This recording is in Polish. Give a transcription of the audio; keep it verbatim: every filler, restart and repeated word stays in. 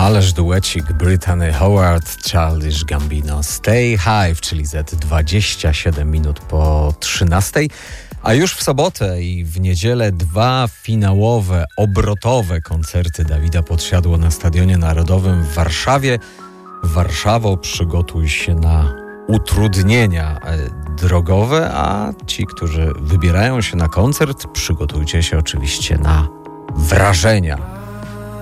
Ależ duecik Brittany Howard, Childish Gambino, Stay High, czyli za dwadzieścia siedem minut po trzynastej. A już w sobotę i w niedzielę dwa finałowe, obrotowe koncerty Dawida Podsiadło na Stadionie Narodowym w Warszawie. Warszawo, przygotuj się na utrudnienia drogowe, a ci, którzy wybierają się na koncert, przygotujcie się oczywiście na wrażenia.